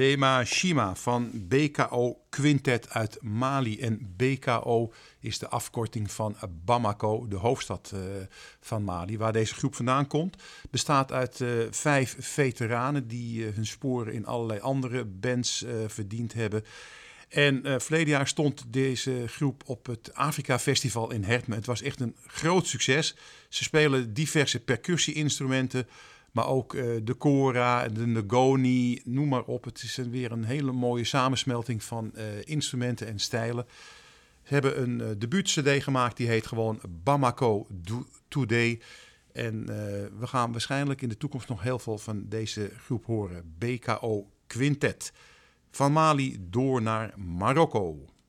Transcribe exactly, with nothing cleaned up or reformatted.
Lema Shima van B K O Quintet uit Mali. En B K O is de afkorting van Bamako, de hoofdstad uh, van Mali, waar deze groep vandaan komt. Bestaat uit uh, vijf veteranen die uh, hun sporen in allerlei andere bands uh, verdiend hebben. En uh, verleden jaar stond deze groep op het Afrika Festival in Hertme. Het was echt een groot succes. Ze spelen diverse percussie-instrumenten, maar ook uh, de kora, de ngoni, noem maar op. Het is een, weer een hele mooie samensmelting van uh, instrumenten en stijlen. Ze hebben een uh, debuut-cd gemaakt, die heet gewoon Bamako Do- Today. En uh, we gaan waarschijnlijk in de toekomst nog heel veel van deze groep horen. B K O Quintet. Van Mali door naar Marokko.